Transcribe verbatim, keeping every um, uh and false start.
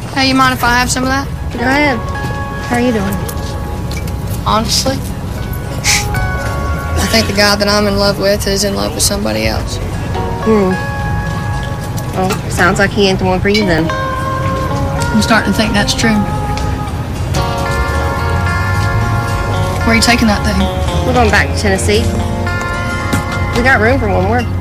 Hey, you mind if I have some of that? Go ahead. How are you doing? Honestly, I think the guy that I'm in love with is in love with somebody else. Hmm. Well, sounds like he ain't the one for you then. I'm starting to think that's true. Where are you taking that thing? We're going back to Tennessee. We got room for one more.